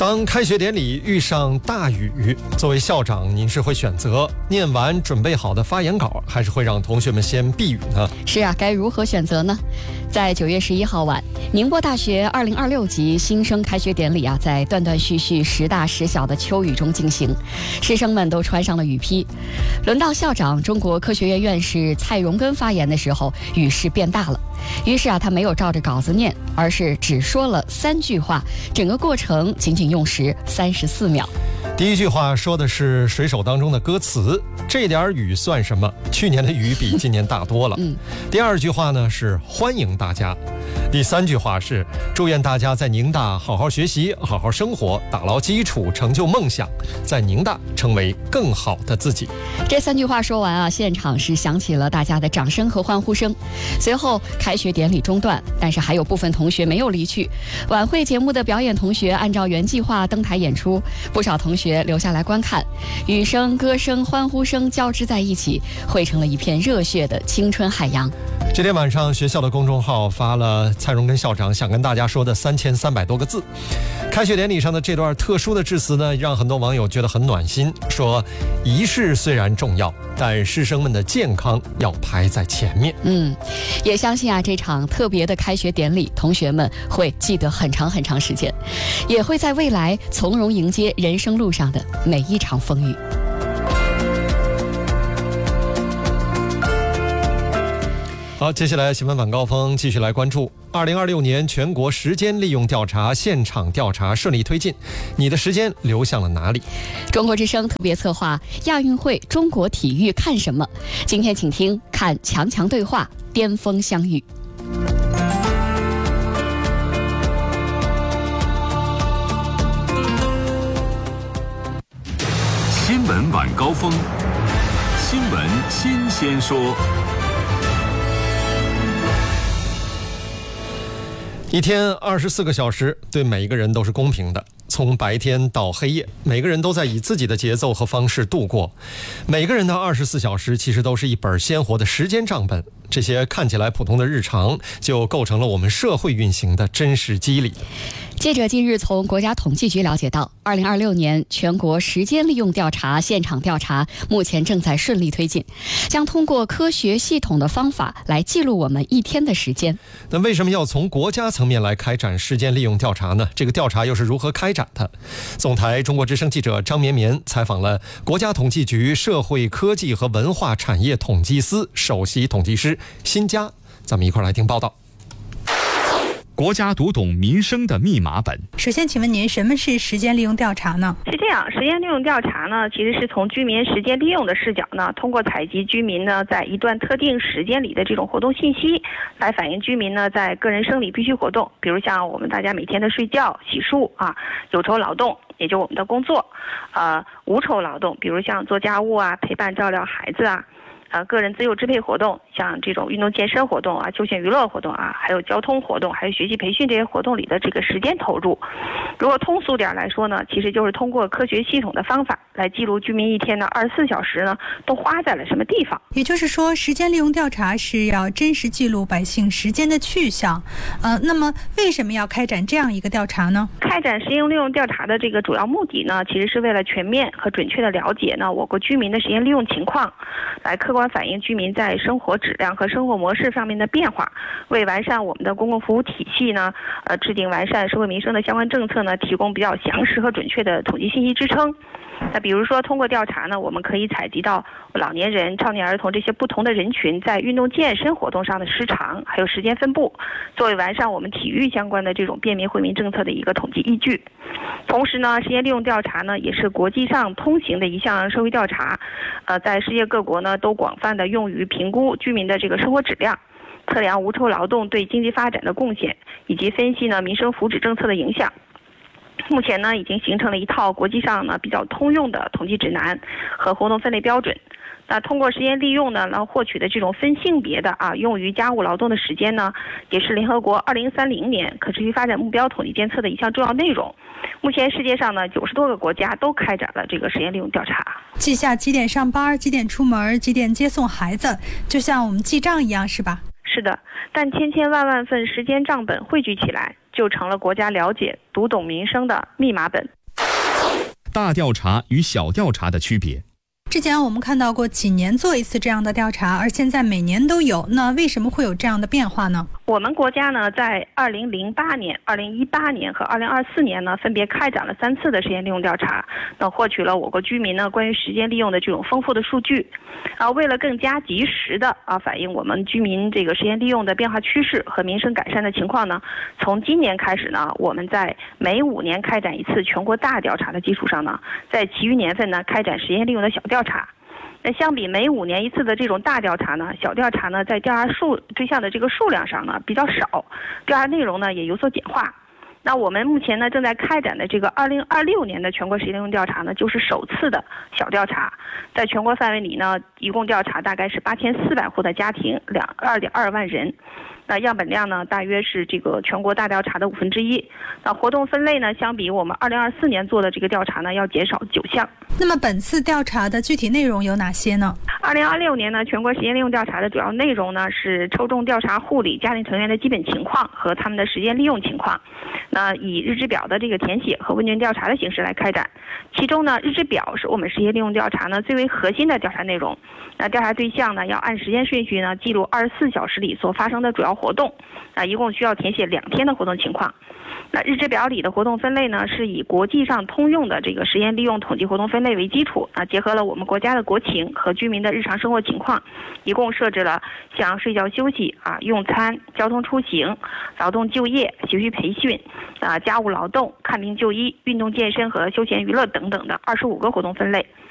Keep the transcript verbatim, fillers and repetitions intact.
当开学典礼遇上大雨，作为校长，您是会选择念完准备好的发言稿，还是会让同学们先避雨呢？ 是啊，该如何选择呢？在九月十一号晚，宁波大学二零二六级新生开学典礼啊，在断断续续、时大时小的秋雨中进行，师生们都穿上了雨披。轮到校长、中国科学院院士蔡荣根发言的时候，雨势变大了。于是啊，他没有照着稿子念，而是只说了三句话，整个过程仅仅用时三十四秒。 第一句话说的是水手当中的歌词，这点雨算什么？去年的雨比今年大多了。嗯。第二句话呢是欢迎大家。第三句话是祝愿大家在宁大好好学习，好好生活，打牢基础，成就梦想，在宁大成为更好的自己。 这三句话说完啊，现场是响起了大家的掌声和欢呼声。随后开学典礼中断，但是还有部分同学没有离去。晚会节目的表演同学按照原计划登台演出，不少同学留下来观看，雨声、歌声、欢呼声交织在一起，汇成了一片热血的青春海洋。 这天晚上，学校的公众号发了蔡荣根校长想跟大家说的三千三百多个字。开学典礼上的这段特殊的致辞呢，让很多网友觉得很暖心，说仪式虽然重要，但师生们的健康要排在前面。 嗯，也相信啊，这场特别的开学典礼，同学们会记得很长很长时间，也会在未来从容迎接人生路上的每一场风雨。 好，接下来新闻晚高峰继续来关注二零二六年全国时间利用调查现场调查顺利推进，你的时间流向了哪里？ 中国之声特别策划亚运会中国体育看什么？今天请听看强强对话，巅峰相遇。 新闻晚高峰，新闻新鲜说。 一天二十四个小时，对每一个人都是公平的。从白天到黑夜，每个人都在以自己的节奏和方式度过。每个人的二十四小时其实都是一本鲜活的时间账本。这些看起来普通的日常，就构成了我们社会运行的真实机理。 记者近日从国家统计局了解到，二零二六年全国时间利用调查现场调查目前正在顺利推进，将通过科学系统的方法来记录我们一天的时间。 那为什么要从国家层面来开展时间利用调查呢？这个调查又是如何开展的？总台中国之声记者张绵绵采访了国家统计局社会科技和文化产业统计司首席统计师辛佳，咱们一块来听报道。 国家读懂民生的密码本。 首先请问您，什么是时间利用调查呢？ 是这样，时间利用调查呢，其实是从居民时间利用的视角呢，通过采集居民呢在一段特定时间里的这种活动信息，来反映居民呢在个人生理必需活动，比如像我们大家每天的睡觉、洗漱啊，有酬劳动，也就我们的工作，呃，无酬劳动，比如像做家务啊、陪伴照料孩子啊。呃，个人自由支配活动，像这种运动健身活动啊、休闲娱乐活动啊，还有交通活动，还有学习培训这些活动里的这个时间投入。如果通俗点来说呢，其实就是通过科学系统的方法来记录居民一天的二十四小时呢都花在了什么地方。 也就是说，时间利用调查是要真实记录百姓时间的去向。呃，那么为什么要开展这样一个调查呢？ 开展时间利用调查的这个主要目的呢，其实是为了全面和准确的了解呢我国居民的时间利用情况，来客观反映居民在生活质量和生活模式方面的变化，为完善我们的公共服务体系呢，呃，制定完善社会民生的相关政策呢，提供比较详实和准确的统计信息支撑。那比如说，通过调查呢，我们可以采集到老年人、少年儿童这些不同的人群在运动健身活动上的时长，还有时间分布，作为完善我们体育相关的这种便民惠民政策的一个统计依据。同时呢，时间利用调查呢，也是国际上通行的一项社会调查，呃，在世界各国呢都广泛的用于评估居民的这个生活质量，测量无酬劳动对经济发展的贡献，以及分析呢民生福祉政策的影响。目前呢，已经形成了一套国际上呢比较通用的统计指南和活动分类标准。那通过时间利用呢，然后获取的这种分性别的啊用于家务劳动的时间呢，也是联合国二零三零年可持续发展目标统计监测的一项重要内容。目前世界上呢九十多个国家都开展了这个时间利用调查。 记下几点上班、几点出门、几点接送孩子，就像我们记账一样，是吧？ 是的，但千千万万份时间账本汇聚起来， 就成了国家了解、读懂民生的密码本。 大调查与小调查的区别。 之前我们看到过几年做一次这样的调查，而现在每年都有，那为什么会有这样的变化呢？ 我们国家呢，在二零零八年、二零一八年和二零二四年呢，分别开展了三次的实验利用调查，那获取了我国居民呢关于时间利用的这种丰富的数据。啊，为了更加及时的啊反映我们居民这个时间利用的变化趋势和民生改善的情况呢，从今年开始呢，我们在每五年开展一次全国大调查的基础上呢，在其余年份呢开展时间利用的小调查。那相比每五年一次的这种大调查呢，小调查呢在调查数对象的这个数量上呢比较少，调查内容呢也有所简化。那我们目前呢正在开展的这个二零二六年的全国时间利用调查呢，就是首次的小调查，在全国范围里呢，一共调查大概是八千四百户的家庭，两二点二万人。那样本量呢，大约是这个全国大调查的五分之一。那活动分类呢，相比我们二零二四年做的这个调查呢，要减少九项。 那么本次调查的具体内容有哪些呢？ 二零二六年呢，全国时间利用调查的主要内容呢是抽中调查户里家庭成员的基本情况和他们的时间利用情况。那以日志表的这个填写和问卷调查的形式来开展。其中呢，日志表是我们时间利用调查呢最为核心的调查内容。那调查对象呢要按时间顺序呢记录二十四小时里所发生的主要活动。啊，一共需要填写两天的活动情况。那日志表里的活动分类呢，是以国际上通用的这个时间利用统计活动分类为基础，啊，结合了我们国家的国情和居民的日常生活情况，一共设置了像睡觉休息啊、用餐、交通出行、劳动就业、学习培训、啊家务劳动、看病就医、运动健身和休闲娱乐等等的二十五个活动分类。